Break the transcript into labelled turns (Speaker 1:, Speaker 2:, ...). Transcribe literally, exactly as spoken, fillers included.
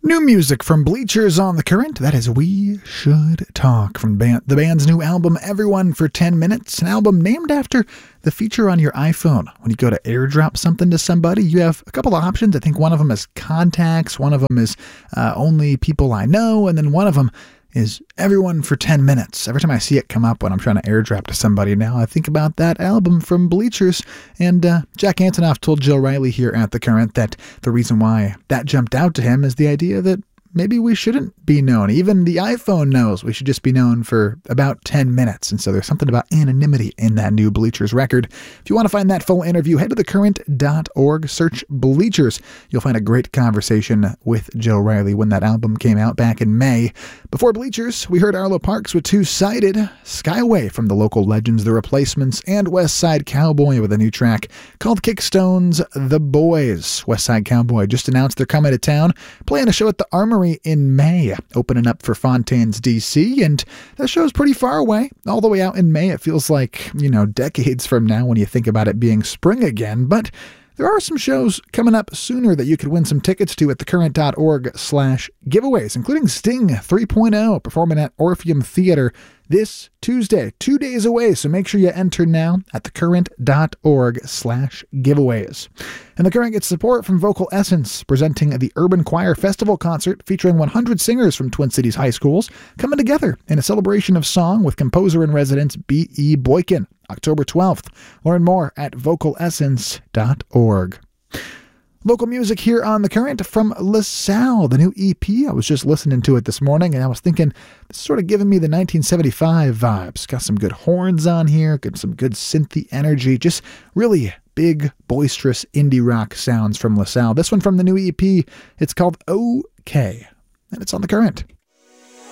Speaker 1: New music from Bleachers on the Current. That is We Should Talk from band, the band's new album, Everyone for ten minutes. An album named after the feature on your iPhone. When you go to airdrop something to somebody, you have a couple of options. I think one of them is contacts, one of them is uh, only people I know, and then one of them is Everyone for ten minutes. Every time I see it come up when I'm trying to airdrop to somebody now, I think about that album from Bleachers. And uh, Jack Antonoff told Jill Riley here at The Current that the reason why that jumped out to him is the idea that maybe we shouldn't be known. Even the iPhone knows we should just be known for about ten minutes. And so there's something about anonymity in that new Bleachers record. If you want to find that full interview, head to the current dot org, search Bleachers. You'll find a great conversation with Jill Riley when that album came out back in May. Before Bleachers, we heard Arlo Parks with Two-Sided, Skyway from the local legends The Replacements, and West Side Cowboy with a new track called Kickstone's The Boys. West Side Cowboy just announced they're coming to town, playing a show at the Armory in May, opening up for Fontaines D C, and that show's pretty far away, all the way out in May. It feels like, you know, decades from now when you think about it being spring again, but there are some shows coming up sooner that you could win some tickets to at thecurrent dot org slash giveaways, including Sting three point oh performing at Orpheum Theater this Tuesday, two days away, so make sure you enter now at thecurrent dot org slash giveaways. And The Current gets support from Vocal Essence, presenting the Urban Choir Festival concert featuring one hundred singers from Twin Cities high schools coming together in a celebration of song with composer-in-residence B E. Boykin, October twelfth. Learn more at vocal essence dot org. Local music here on The Current from LaSalle, the new E P. I was just listening to it this morning, and I was thinking, this is sort of giving me the nineteen seventy-five vibes. Got some good horns on here, got some good synthy energy, just really big, boisterous indie rock sounds from LaSalle. This one from the new E P, it's called OK, and it's on The Current.